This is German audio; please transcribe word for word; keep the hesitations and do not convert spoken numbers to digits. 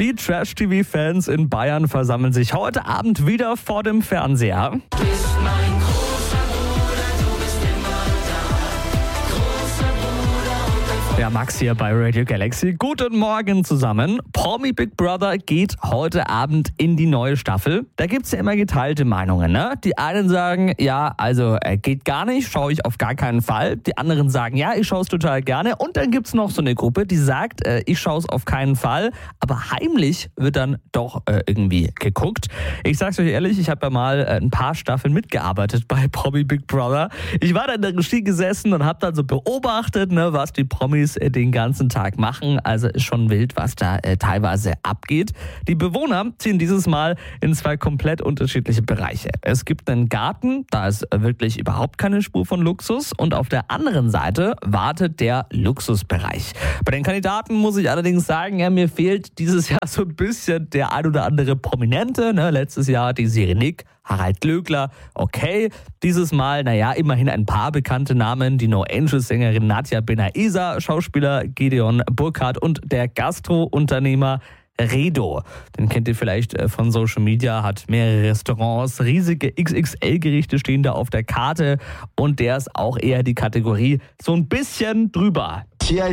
Die Trash-T V-Fans in Bayern versammeln sich heute Abend wieder vor dem Fernseher. Ja, Max hier bei Radio Galaxy. Guten Morgen zusammen. Promi Big Brother geht heute Abend in die neue Staffel. Da gibt's ja immer geteilte Meinungen, ne? Die einen sagen, ja, also äh, geht gar nicht, schaue ich auf gar keinen Fall. Die anderen sagen, ja, ich schaue es total gerne. Und dann gibt's noch so eine Gruppe, die sagt, äh, ich schaue es auf keinen Fall. Aber heimlich wird dann doch äh, irgendwie geguckt. Ich sag's euch ehrlich, ich habe ja mal äh, ein paar Staffeln mitgearbeitet bei Promi Big Brother. Ich war da in der Regie gesessen und habe dann so beobachtet, ne, was die Promis den ganzen Tag machen. Also ist schon wild, was da äh, teilweise abgeht. Die Bewohner ziehen dieses Mal in zwei komplett unterschiedliche Bereiche. Es gibt einen Garten, da ist wirklich überhaupt keine Spur von Luxus, und auf der anderen Seite wartet der Luxusbereich. Bei den Kandidaten muss ich allerdings sagen, ja, mir fehlt dieses Jahr so ein bisschen der ein oder andere Prominente. Ne? Letztes Jahr die Sirenik, Harald Glöckler, okay. Dieses Mal, naja, immerhin ein paar bekannte Namen. Die No-Angels-Sängerin Nadja Benaisa, Schauspieler Gideon Burkhardt und der Gastro-Unternehmer Redo. Den kennt ihr vielleicht von Social Media, hat mehrere Restaurants, riesige X X L-Gerichte stehen da auf der Karte, und der ist auch eher die Kategorie so ein bisschen drüber.